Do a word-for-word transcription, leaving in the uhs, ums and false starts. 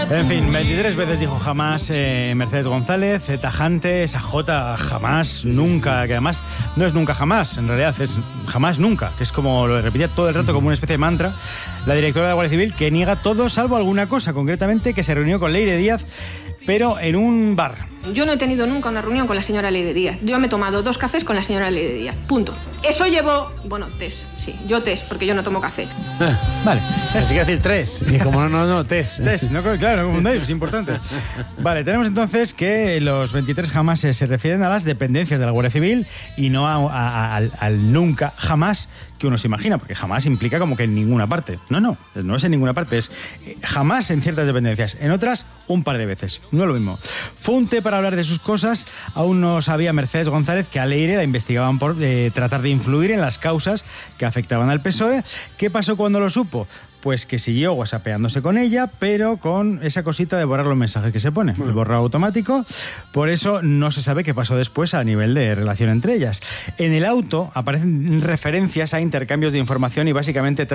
En fin, veintitrés veces dijo jamás eh, Mercedes González, eh, tajante, esa J jamás, nunca, que además no es nunca jamás, en realidad es jamás nunca, que es como lo repetía todo el rato como una especie de mantra. La directora de la Guardia Civil, que niega todo salvo alguna cosa, concretamente que se reunió con Leire Díaz, pero en un bar. Yo no he tenido nunca una reunión con la señora Leire Díaz. Yo me he tomado dos cafés con la señora Leire Díaz. Punto. Eso llevó... Bueno, test, sí. Yo test, porque yo no tomo café. Ah, vale. Así que decir tres. Y como no, no, no, test. Test, no, claro, no confundáis, es importante. Vale, tenemos entonces que los veintitrés jamás se refieren a las dependencias de la Guardia Civil y no a, a, a, al, al nunca jamás que uno se imagina, porque jamás implica como que en ninguna parte. No, no, no es en ninguna parte, es jamás en ciertas dependencias, en otras un par de veces, no es lo mismo. Fue un té para hablar de sus cosas, aún no sabía Mercedes González que a Leire la investigaban por eh, tratar de influir en las causas que afectaban al P S O E. ¿Qué pasó cuando lo supo? Pues que siguió whatsappeándose con ella, pero con esa cosita de borrar los mensajes que se pone, el borrado automático. Por eso no se sabe qué pasó después a nivel de relación entre ellas. En el auto aparecen referencias a intercambios de información y básicamente